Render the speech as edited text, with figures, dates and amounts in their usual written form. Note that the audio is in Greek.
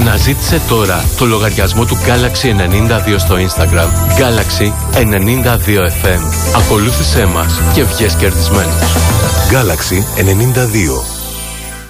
Αναζήτησε τώρα το λογαριασμό του Galaxy 92 στο Instagram. Galaxy 92 FM. Ακολούθησέ μας και βγες κερδισμένος. Galaxy 92.